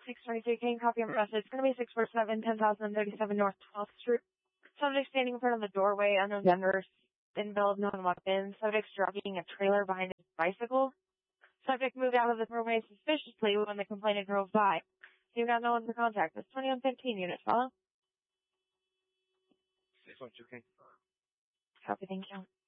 623 King, copy of message. It's going to be 647, 10,037 North 12th Street. Subject standing in front of the doorway, unknown gender, enveloped, known weapons. Subject dragging a trailer behind his bicycle. Subject moved out of the doorway suspiciously when the complainant drove by. You got no one to contact. It's 2115 unit, follow? 612 King. Copy, thank you.